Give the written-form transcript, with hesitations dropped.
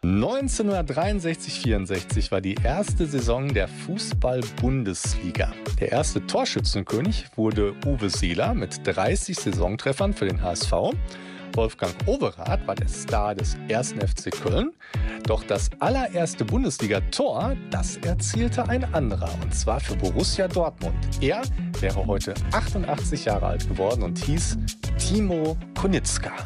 1963/64 war die erste Saison der Fußball-Bundesliga. Der erste Torschützenkönig wurde Uwe Seeler mit 30 Saisontreffern für den HSV. Wolfgang Overath war der Star des 1. FC Köln. Doch das allererste Bundesliga-Tor, das erzielte ein anderer, und zwar für Borussia Dortmund. Er wäre heute 88 Jahre alt geworden und hieß Timo Kunitzka.